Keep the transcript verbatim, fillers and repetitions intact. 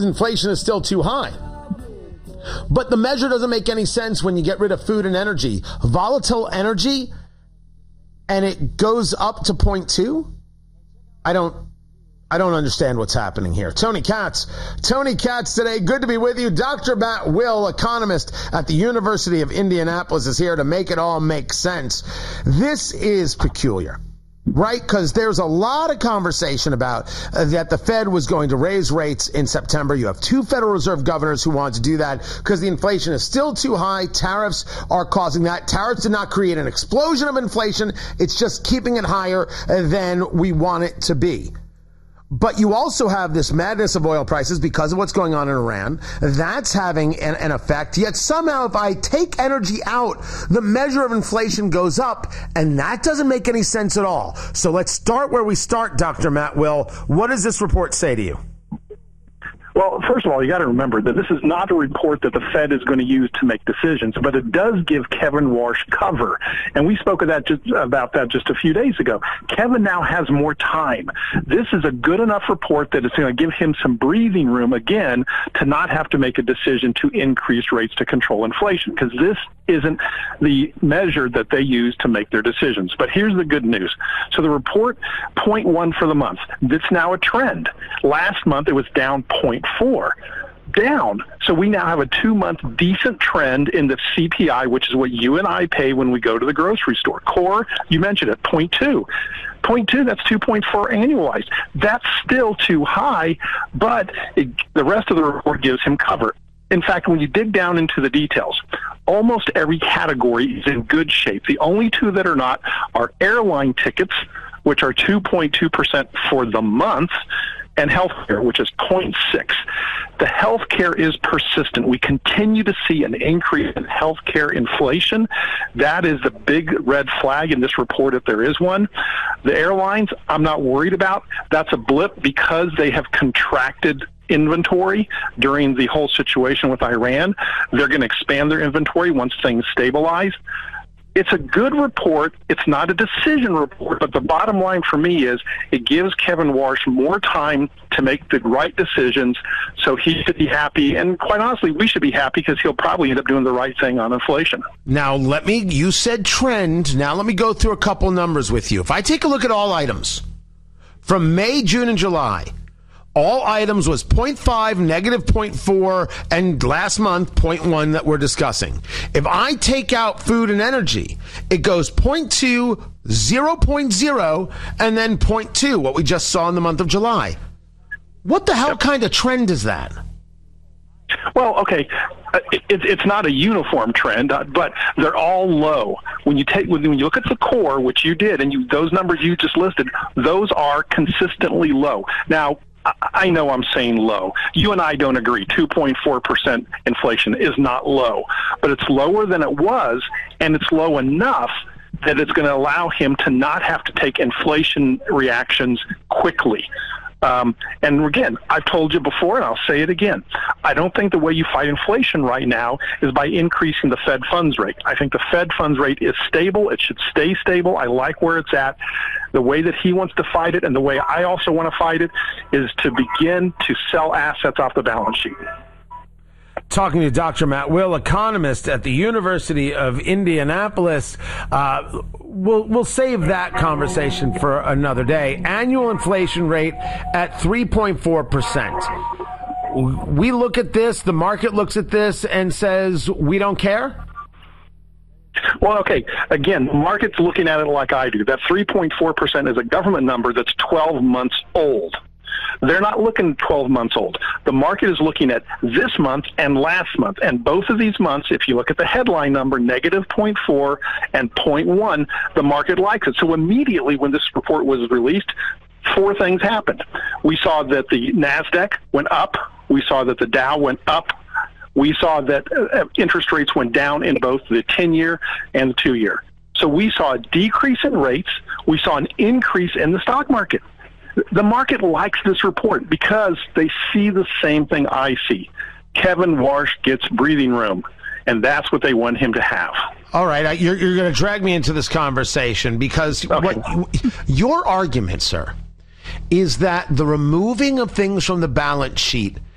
inflation is still too high. But the measure doesn't make any sense when you get rid of food and energy. Volatile energy, and it goes up to point two? I don't, I don't understand what's happening here. Tony Katz. Tony Katz today. Good to be with you. Doctor Matt Will, economist at the University of Indianapolis, is here to make it all make sense. This is peculiar. Right? Because there's a lot of conversation about uh, that the Fed was going to raise rates in September. You have two Federal Reserve governors who want to do that because the inflation is still too high. Tariffs are causing that. Tariffs did not create an explosion of inflation. It's just keeping it higher than we want it to be. But you also have this madness of oil prices because of what's going on in Iran. That's having an, an effect. Yet somehow if I take energy out, the measure of inflation goes up, and that doesn't make any sense at all. So let's start where we start, Doctor Matt Will. What does this report say to you? Well, first of all, you got to remember that this is not a report that the Fed is going to use to make decisions, but it does give Kevin Warsh cover. And we spoke of that just, about that just a few days ago. Kevin now has more time. This is a good enough report that it's going to give him some breathing room, again, to not have to make a decision to increase rates to control inflation, because this isn't the measure that they use to make their decisions. But here's the good news. So the report, point one for the month. It's now a trend. Last month, it was down point four. Down. So we now have a two-month decent trend in the C P I, which is what you and I pay when we go to the grocery store. Core, you mentioned it, point two. Point two, that's two point four annualized. That's still too high, but it, the rest of the report gives him cover. In fact, when you dig down into the details, almost every category is in good shape. The only two that are not are airline tickets, which are two point two percent for the month, and healthcare, which is zero point six. The healthcare is persistent. We continue to see an increase in healthcare inflation. That is the big red flag in this report, if there is one. The airlines, I'm not worried about. That's a blip because they have contracted inventory during the whole situation with Iran. They're going to expand their inventory once things stabilize. It's a good report. It's not a decision report, but the bottom line for me is it gives Kevin Warsh more time to make the right decisions, so he should be happy. And quite honestly, we should be happy because he'll probably end up doing the right thing on inflation. Now, let me, you said trend. Now, let me go through a couple numbers with you. If I take a look at all items from May, June, and July, all items was zero point five, negative zero point four, and last month, zero point one that we're discussing. If I take out food and energy, it goes zero point two, zero point zero, and then zero point two, what we just saw in the month of July. What the hell kind of trend is that? Well, okay, it, it's not a uniform trend, uh, but they're all low. When you take, when you look at the core, which you did, and you, those numbers you just listed, those are consistently low. Now, I know I'm saying low. You and I don't agree. two point four percent inflation is not low, but it's lower than it was, and it's low enough that it's going to allow him to not have to take inflation reactions quickly. Um, and again, I've told you before, and I'll say it again. I don't think the way you fight inflation right now is by increasing the Fed funds rate. I think the Fed funds rate is stable. It should stay stable. I like where it's at. The way that he wants to fight it and the way I also want to fight it is to begin to sell assets off the balance sheet. Talking to Doctor Matt Will, economist at the University of Indianapolis. Uh, we'll, we'll save that conversation for another day. Annual inflation rate at three point four percent. We look at this, the market looks at this and says, we don't care? Well, okay, again, the market's looking at it like I do. That three point four percent is a government number that's twelve months old. They're not looking twelve months old. The market is looking at this month and last month. And both of these months, if you look at the headline number, negative zero point four and zero point one, the market likes it. So immediately when this report was released, four things happened. We saw that the NASDAQ went up. We saw that the Dow went up. We saw that uh, interest rates went down in both the ten-year and the two-year. So we saw a decrease in rates. We saw an increase in the stock market. The market likes this report because they see the same thing I see. Kevin Warsh gets breathing room, and that's what they want him to have. All right, you're, you're going to drag me into this conversation because okay. what, your argument, sir, is that the removing of things from the balance sheet